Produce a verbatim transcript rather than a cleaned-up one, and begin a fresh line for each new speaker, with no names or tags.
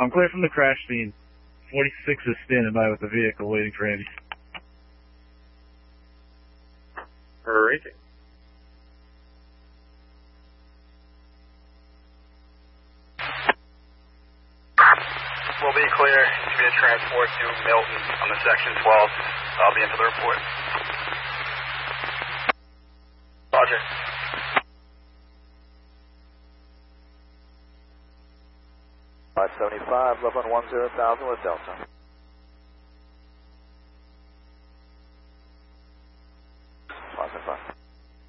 I'm clear from the crash scene. forty-six is standing by with the vehicle waiting for Andy.
Rating.
We'll be clear to be a transport to Milton on the section twelve. I'll be in for the report. Roger.
five seventy-five, eleven one zero thousand with Delta.